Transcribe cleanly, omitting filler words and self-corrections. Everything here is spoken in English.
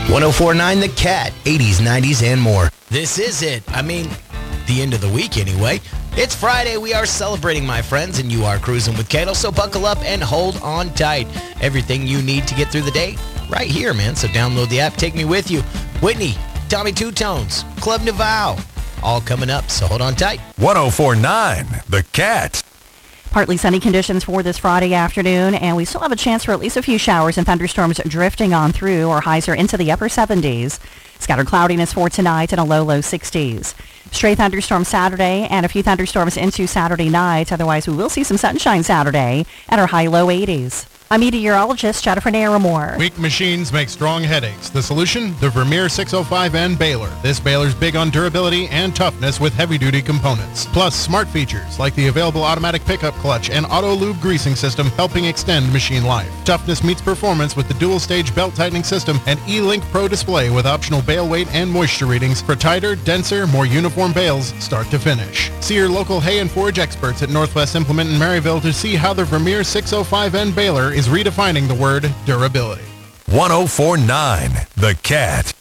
1049 The Cat, 80s, 90s, and more. This is it. I mean, the end of the week anyway. It's Friday. We are celebrating, my friends, and you are cruising with Cato. So buckle up and hold on tight. Everything you need to get through the day right here, man. So download the app. Take me with you. Whitney, Tommy Two Tones, Club Nouveau, all coming up. So hold on tight. 1049 The Cat. Partly sunny conditions for this Friday afternoon, and we still have a chance for at least a few showers and thunderstorms drifting on through. Our highs are into the upper 70s. Scattered cloudiness for tonight and a low 60s. Stray thunderstorms Saturday and a few thunderstorms into Saturday night. Otherwise, we will see some sunshine Saturday at our high-low 80s. I'm meteorologist Jennifer Naramore. Weak machines make strong headaches. The solution? The Vermeer 605N baler. This baler's big on durability and toughness with heavy-duty components. Plus, smart features like the available automatic pickup clutch and auto-lube greasing system helping extend machine life. Toughness meets performance with the dual-stage belt tightening system and E-Link Pro display with optional bale weight and moisture readings for tighter, denser, more uniform bales start to finish. See your local hay and forage experts at Northwest Implement in Maryville to see how the Vermeer 605N baler is redefining the word durability. 1049 The Cat.